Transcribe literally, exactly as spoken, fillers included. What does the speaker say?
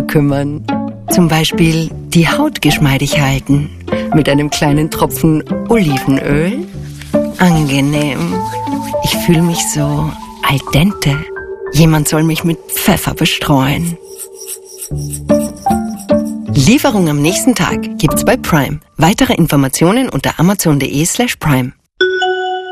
kümmern. Zum Beispiel die Haut geschmeidig halten. Mit einem kleinen Tropfen Olivenöl. Angenehm. Ich fühle mich so al dente. Jemand soll mich mit Pfeffer bestreuen. Lieferung am nächsten Tag gibt's bei Prime. Weitere Informationen unter amazon punkt de slash prime.